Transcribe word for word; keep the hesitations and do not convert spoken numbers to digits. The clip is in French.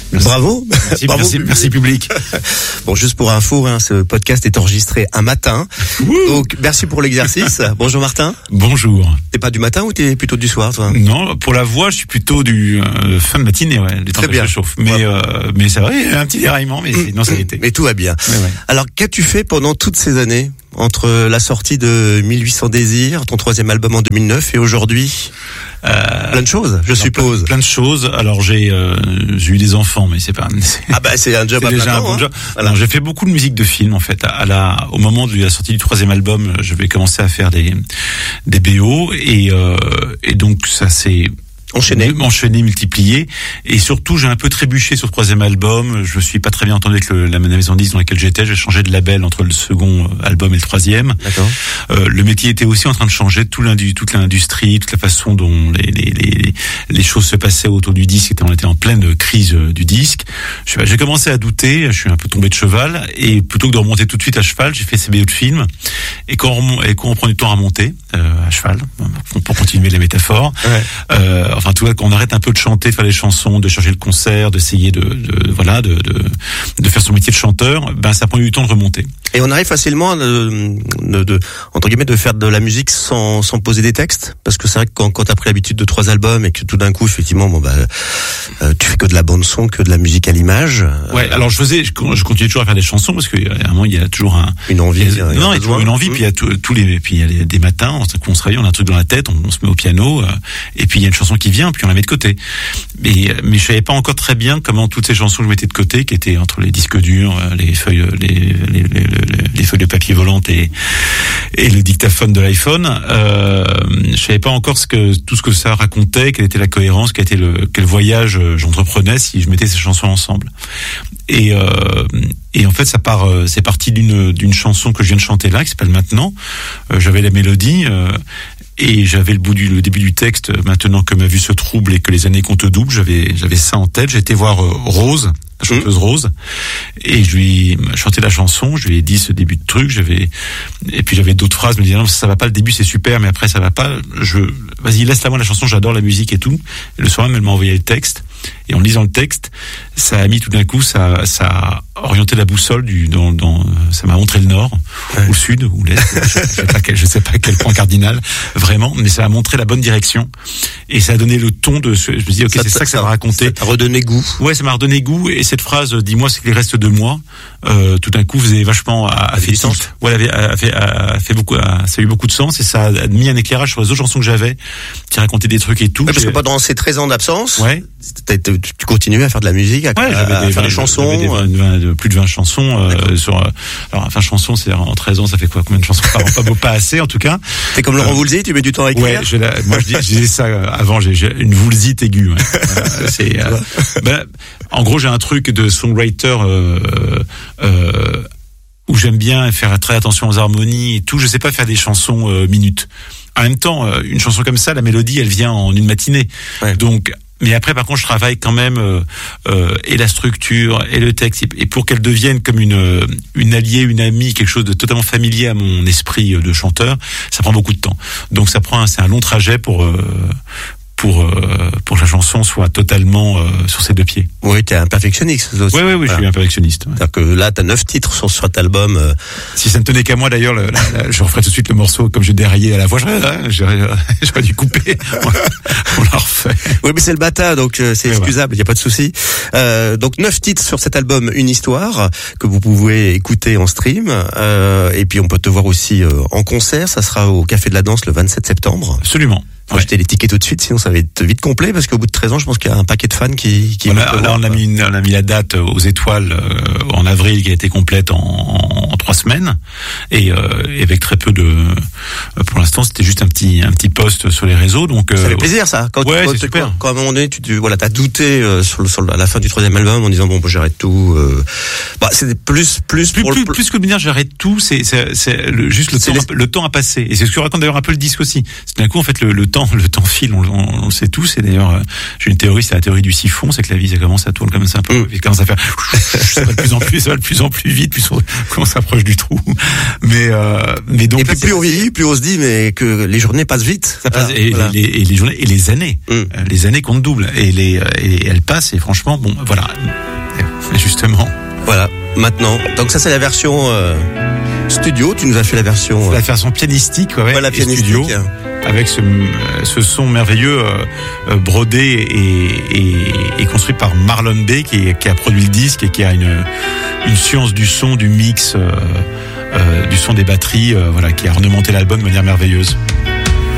Merci. Bravo. Merci, Bravo, merci, public. merci public. Bon, juste pour info, hein, ce podcast est enregistré un matin. Ouh. Donc, merci pour l'exercice. Bonjour Martin. Bonjour. T'es pas du matin ou t'es plutôt du soir, toi? Non, pour la voix, je suis plutôt du euh, fin de matinée, ouais. Du temps Très que bien. je chauffe. Mais, Ouais. euh, mais c'est vrai, il y a un petit déraillement, mais sinon ça a été. Mais tout va bien. Ouais, ouais. Alors, qu'as-tu fait pendant toutes ces années? Entre la sortie de mille huit cents Désirs, ton troisième album en deux mille neuf, et aujourd'hui? Euh, Plein de choses, je alors, suppose. Plein, plein de choses. Alors j'ai euh, j'ai eu des enfants, mais c'est pas. C'est, Ah bah, c'est un job c'est à déjà plein un temps, bon hein. job. Voilà. Alors, j'ai fait beaucoup de musique de film en fait. À, à la, au moment de la sortie du troisième album, je vais commencer à faire des des B O et euh, et donc ça c'est Enchaîné. enchaîné, multiplié, et surtout j'ai un peu trébuché sur le troisième album. Je me suis pas très bien entendu avec le, la maison dix dans laquelle j'étais. J'ai changé de label entre le second album et le troisième. D'accord. Euh, le métier était aussi en train de changer, tout l'indu, toute l'industrie, toute la façon dont les, les, les, les choses se passaient autour du disque. On était en pleine crise du disque. Je sais pas, j'ai commencé à douter, je suis un peu tombé de cheval, et plutôt que de remonter tout de suite à cheval, j'ai fait ces B O de films. Et quand on, et quand on prend du temps à monter euh, à cheval, pour continuer les métaphores, Ouais. euh, enfin tout qu'on arrête un peu de chanter, de faire les chansons, de changer le concert, d'essayer de, de voilà, de, de de faire son métier de chanteur, ben ça prend du temps de remonter. Et on arrive facilement de, de, de entre guillemets de faire de la musique sans sans poser des textes, parce que c'est vrai que quand quand t'as pris l'habitude de trois albums et que tout d'un coup effectivement bon bah euh, tu fais que de la bande son, que de la musique à l'image. Ouais, euh, alors je faisais, je, je continuais toujours à faire des chansons parce qu'à un moment il y a toujours un une envie. il y a, un non, il y a besoin. toujours une envie, Mmh. puis il y a tout- tous les, puis il y a les- des matins, on, on se réveille, on a un truc dans la tête, on, on se met au piano, euh, et puis il y a une chanson qui vient, puis on la met de côté. Mais mais je savais pas encore très bien comment toutes ces chansons que je mettais de côté, qui étaient entre les disques durs, euh, les feuilles, les les, les, les, les feuilles de papier volantes et et le dictaphone de l'iPhone, euh, je savais pas encore ce que tout ce que ça racontait, quelle était la cohérence, quel était le quel voyage euh, j'entreprenais si je mettais ces chansons ensemble. Et euh, et en fait ça part euh, c'est parti d'une d'une chanson que je viens de chanter là qui s'appelle Maintenant. Euh, j'avais la mélodie euh, et j'avais le bout du le début du texte. Maintenant que ma vue se trouble et que les années comptent double, j'avais j'avais ça en tête. J'étais voir euh, Rose, la chanteuse Rose, et je lui ai chanté la chanson. Je lui ai dit ce début de truc. J'avais et puis j'avais d'autres phrases. Je me disais non ça va pas, le début c'est super, mais après ça va pas. Je vas-y laisse-la moi la chanson. J'adore la musique et tout. Et le soir même elle m'a envoyé le texte. Et en lisant le texte, ça a mis tout d'un coup, ça, ça a orienté la boussole du, dans, dans, ça m'a montré le nord, Ouais. ou le sud, ou l'est. Je, je sais pas quel, je sais pas quel point cardinal, vraiment, mais ça a montré la bonne direction. Et ça a donné le ton de ce, je me dis, ok, Ça c'est t'a- ça que ça va raconter. Ça t'a redonné goût. Ouais, ça m'a redonné goût, et cette phrase, dis-moi ce qu'il reste de moi, euh, tout d'un coup, faisait vachement, a, a fait fait du sens. tilt. Ouais, a, a fait, a fait beaucoup, a, ça a eu beaucoup de sens, et ça a mis un éclairage sur les autres chansons que j'avais, qui racontaient des trucs et tout. Ouais, parce J'ai- que pendant ces treize ans d'absence, Ouais. t'as- t'as- tu continuais à faire de la musique, à, Ouais, à- j'avais à des, faire des vingt- chansons. j'avais des vingt- vingt- de- plus de vingt chansons euh, sur. euh, alors, vingt chansons, c'est en treize ans, ça fait quoi? Combien de chansons par an? Pas, beau- pas assez, en tout cas. T'es comme Laurent Euh, Voulzy, tu mets du temps à écrire. Ouais, je la- moi je, dis, je disais ça euh, avant. J'ai, j'ai une voulzite aiguë. Ouais. Euh, c'est. euh, ben, en gros, j'ai un truc de songwriter euh, euh, où j'aime bien faire très attention aux harmonies et tout. Je sais pas faire des chansons euh, minutes. En même temps, euh, une chanson comme ça, la mélodie, elle vient en une matinée. Ouais. Donc. Mais après, par contre, je travaille quand même euh, euh, et la structure et le texte, et pour qu'elle devienne comme une une alliée, une amie, quelque chose de totalement familier à mon esprit de chanteur, ça prend beaucoup de temps. Donc ça prend, un, c'est un long trajet pour euh, pour euh, pour que la chanson soit totalement euh, sur ses deux pieds. Oui, t'es un perfectionniste aussi. Oui, oui, oui, je suis un perfectionniste. Ouais. C'est-à-dire que là, t'as neuf titres sur cet album. euh, Si ça ne tenait qu'à moi, d'ailleurs, le, la, la, je referais tout de suite le morceau comme j'ai déraillé à la voix. J'aurais, j'aurais, j'aurais dû couper. On l'a refait. Oui, mais c'est le bata, donc euh, c'est Ouais, excusable, il y a pas de souci. Euh, donc neuf titres sur cet album, une histoire que vous pouvez écouter en stream. Euh, et puis on peut te voir aussi euh, en concert. Ça sera au Café de la Danse le vingt-sept septembre. Absolument. Faut Ouais. acheter les tickets tout de suite, sinon ça va être vite complet, parce qu'au bout de treize ans, je pense qu'il y a un paquet de fans qui qui. On vont a, te là, voir, on a quoi. mis, une- on a mis la date aux étoiles euh, en avril, qui a été complète en, en, en trois semaines, et, euh, et avec très peu de. euh, Pour l'instant, c'était juste un petit un petit post sur les réseaux, donc. Ça euh, fait plaisir, ça. Quand ouais, tu, c'est quand- super. Quand, quand à un moment donné, tu, tu voilà, t'as douté euh, sur, le, sur le- à la fin du troisième album en disant bon, bah, j'arrête tout. Euh, bah, c'était plus, plus, Plus, pour plus, le, plus que de me dire j'arrête tout, c'est c'est c'est le, juste le C'est temps les- le temps a passé, et c'est ce que raconte d'ailleurs un peu le disque aussi. C'est d'un coup en fait le, le temps temps, le temps file, on, on, on le sait tous. Et d'ailleurs, euh, j'ai une théorie, c'est la théorie du siphon, c'est que la vie, ça commence à tourner comme ça un peu, et commence à faire, ça va de plus en plus, ça va de plus en plus vite, plus on, plus on s'approche du trou. Mais, euh, mais donc. Et puis plus on vieillit, plus on se dit, mais que les journées passent vite. Ça passe, voilà, et, voilà. Les, et les journées, et les années, mm. euh, les années comptent double, et les, et elles passent, et franchement, bon, voilà, justement. Voilà, maintenant. Donc ça, c'est la version euh, studio. Tu nous as fait la version. C'est la version pianistique, ouais, voilà, pianistique. Studio, avec ce, ce son merveilleux euh, brodé et, et, et construit par Marlon Bay, qui, qui a produit le disque et qui a une, une science du son, du mix, euh, euh, du son des batteries, euh, voilà, qui a ornementé l'album de manière merveilleuse.